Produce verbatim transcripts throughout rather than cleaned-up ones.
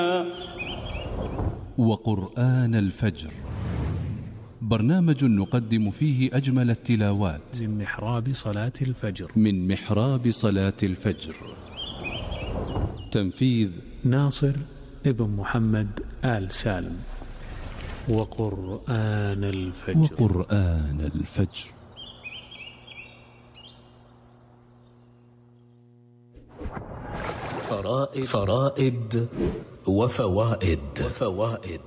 وقرآن الفجر، برنامج نقدم فيه أجمل التلاوات من محراب صلاة الفجر من محراب صلاة الفجر. تنفيذ ناصر ابن محمد آل سالم. وقرآن الفجر وقرآن الفجر. فرائد, فرائد وفوائد, وفوائد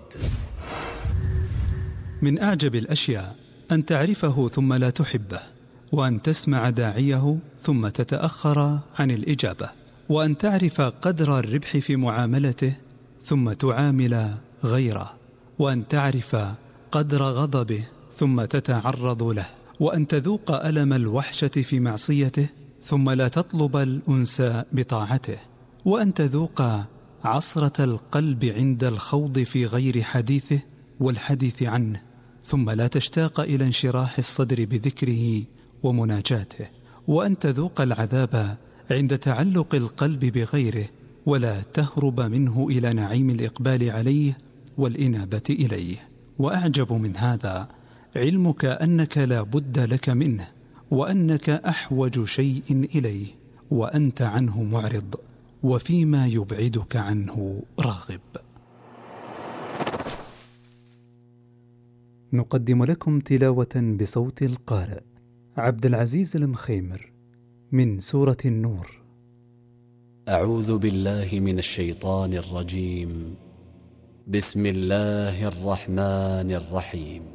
من أعجب الأشياء أن تعرفه ثم لا تحبه، وأن تسمع داعيه ثم تتأخر عن الإجابة، وأن تعرف قدر الربح في معاملته ثم تعامل غيره، وأن تعرف قدر غضبه ثم تتعرض له، وأن تذوق ألم الوحشة في معصيته ثم لا تطلب الأنس بطاعته، وأن تذوق عصرة القلب عند الخوض في غير حديثه والحديث عنه ثم لا تشتاق إلى انشراح الصدر بذكره ومناجاته، وأن تذوق العذاب عند تعلق القلب بغيره ولا تهرب منه إلى نعيم الإقبال عليه والإنابة إليه. وأعجب من هذا علمك أنك لا بد لك منه، وأنك أحوج شيء إليه وأنت عنه معرض، وفيما يبعدك عنه راغب. نقدم لكم تلاوة بصوت القارئ عبد العزيز المخيمر من سورة النور. أعوذ بالله من الشيطان الرجيم. بسم الله الرحمن الرحيم.